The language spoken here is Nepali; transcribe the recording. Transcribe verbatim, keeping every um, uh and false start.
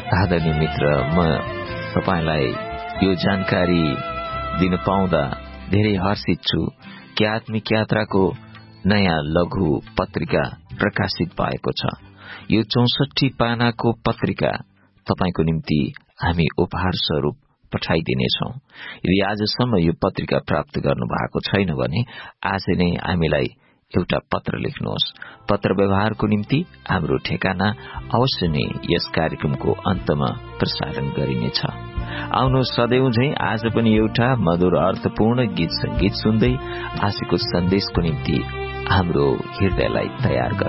आदरणीय मित्र, म तपाईलाई यो जानकारी दिन पाउँदा धेरै हर्षित छु कि आत्मिक यात्राको नयाँ लघु पत्रिका प्रकाशित भएको छ। यो चौसठी पानाको पत्रिका तपाईको निम्ति हामी उपहार स्वरूप पठाइदिनेछौं। यदि आजसम्म यो पत्रिका प्राप्त गर्नु भएको छैन भने आज नै हामीलाई एउटा पत्र लेख्नुहोस्। पत्र व्यवहारको निम्ति हाम्रो ठेगाना अवश्य नै यस कार्यक्रमको अन्तमा प्रसारण गरिनेछ। आउनु सदैव झै आज पनि एउटा मधुर अर्थपूर्ण गीत संगीत सुन्दै आजको सन्देशको निम्ति हाम्रो हृदयलाई तयार गरौं।